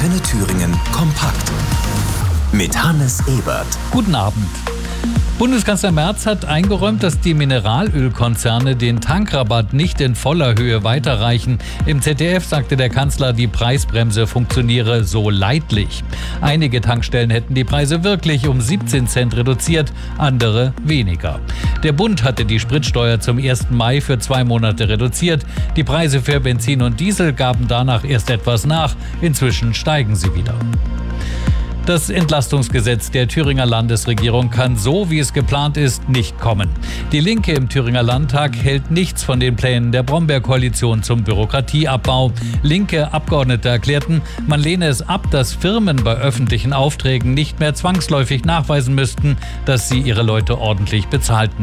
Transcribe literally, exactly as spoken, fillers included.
Antenne Thüringen kompakt mit Hannes Ebert. Guten Abend. Bundeskanzler Merz hat eingeräumt, dass die Mineralölkonzerne den Tankrabatt nicht in voller Höhe weiterreichen. Im Z D F sagte der Kanzler, die Preisbremse funktioniere so leidlich. Einige Tankstellen hätten die Preise wirklich um siebzehn Cent reduziert, andere weniger. Der Bund hatte die Spritsteuer zum ersten Mai für zwei Monate reduziert. Die Preise für Benzin und Diesel gaben danach erst etwas nach. Inzwischen steigen sie wieder. Das Entlastungsgesetz der Thüringer Landesregierung kann so, wie es geplant ist, nicht kommen. Die Linke im Thüringer Landtag hält nichts von den Plänen der Brombeer-Koalition zum Bürokratieabbau. Linke Abgeordnete erklärten, man lehne es ab, dass Firmen bei öffentlichen Aufträgen nicht mehr zwangsläufig nachweisen müssten, dass sie ihre Leute ordentlich bezahlten.